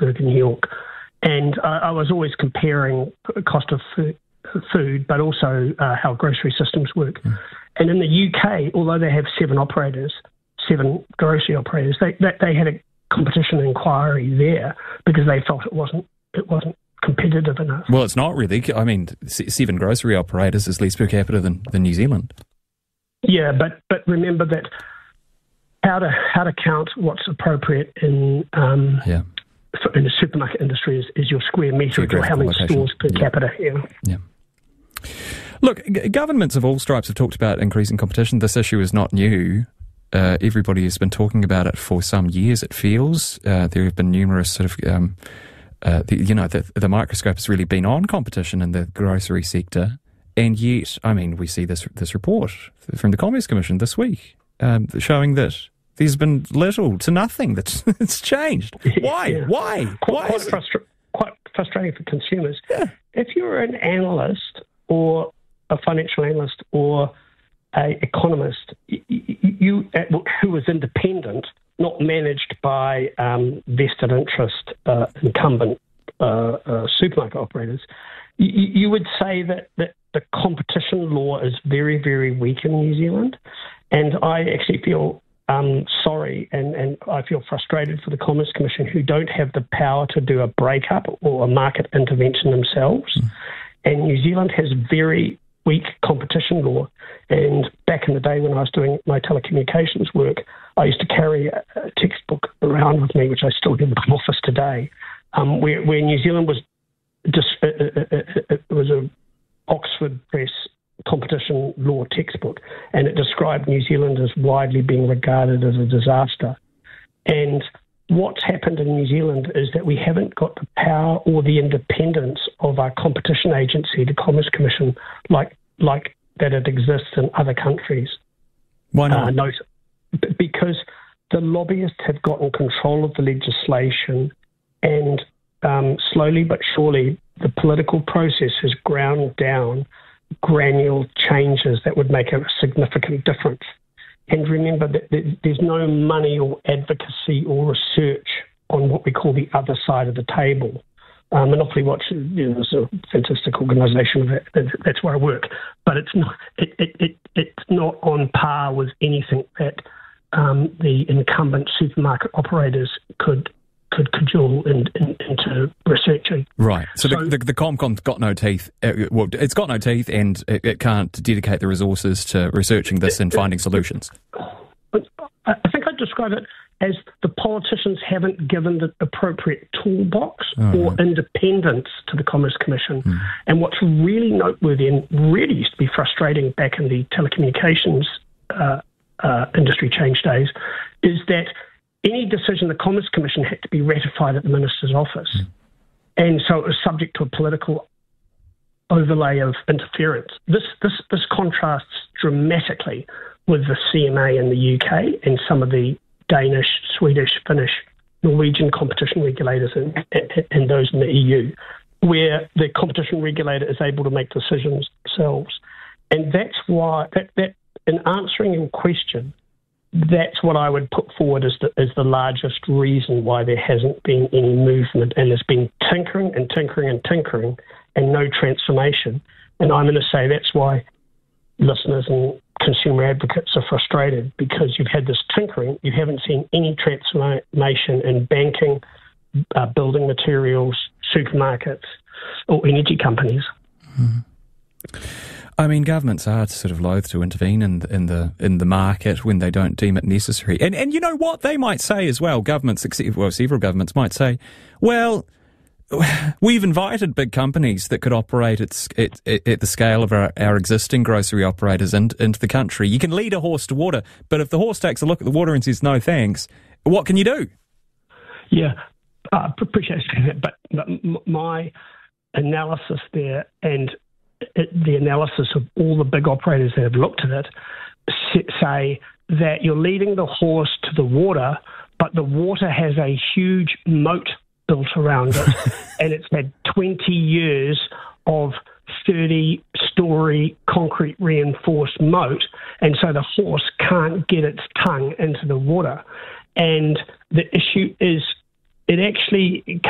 Johannesburg and New York. And I was always comparing cost of food, but also how grocery systems work. And in the UK, although they have 7 grocery operators, they had a competition inquiry there because they felt it wasn't competitive enough. Well, it's not really. I mean, 7 grocery operators is less per capita than New Zealand. Yeah, but remember that how to count what's appropriate in the supermarket industry is your square metre or how many stores per capita. Yeah. Look, governments of all stripes have talked about increasing competition. This issue is not new. Everybody has been talking about it for some years, it feels. There have been numerous sort of, the microscope has really been on competition in the grocery sector. And yet, I mean, we see this report from the Commerce Commission this week showing that there's been little to nothing that's changed. Why? Yeah. Why? Quite frustrating for consumers. Yeah. If you're an analyst or a financial analyst or an economist, you who is independent, not managed by vested interest incumbent supermarket operators, you would say that the competition law is very, very weak in New Zealand. And I actually feel sorry and I feel frustrated for the Commerce Commission, who don't have the power to do a breakup or a market intervention themselves. And New Zealand has very weak competition law. And back in the day when I was doing my telecommunications work, I used to carry a textbook around with me, which I still have in my office today, where New Zealand was it was a Oxford Press competition law textbook, and it described New Zealand as widely being regarded as a disaster. And what's happened in New Zealand is that we haven't got the power or the independence of our competition agency, the Commerce Commission, like that it exists in other countries. Why not? Because the lobbyists have gotten control of the legislation, and slowly but surely the political process has ground down granular changes that would make a significant difference. And remember that there's no money or advocacy or research on what we call the other side of the table. Monopoly Watch is a fantastic organisation. That's where I work, but it's not. It's not on par with anything that the incumbent supermarket operators could cajole into researching. Right. So the ComCom's got no teeth. It's got no teeth, and it can't dedicate the resources to researching this and finding solutions. I think I'd describe it as the politicians haven't given the appropriate toolbox or independence to the Commerce Commission. And what's really noteworthy and really used to be frustrating back in the telecommunications industry change days is that any decision the Commerce Commission had to be ratified at the Minister's office. And so it was subject to a political overlay of interference. This contrasts dramatically with the CMA in the UK and some of the Danish, Swedish, Finnish, Norwegian competition regulators and those in the EU, where the competition regulator is able to make decisions themselves. And that's why, that in answering your question, that's what I would put forward as the largest reason why there hasn't been any movement, and there's been tinkering and tinkering and tinkering and no transformation. And I'm going to say that's why listeners and consumer advocates are frustrated, because you've had this tinkering, you haven't seen any transformation in banking, building materials, supermarkets, or energy companies. I mean, governments are sort of loath to intervene in the market when they don't deem it necessary. And you know what they might say as well? Several governments might say, well, we've invited big companies that could operate at the scale of our existing grocery operators into the country. You can lead a horse to water, but if the horse takes a look at the water and says no thanks, what can you do? Yeah, I appreciate that, but my analysis there and the analysis of all the big operators that have looked at it say that you're leading the horse to the water, but the water has a huge moat built around it, and it's had 20 years of 30-story concrete reinforced moat, and so the horse can't get its tongue into the water. And the issue is it actually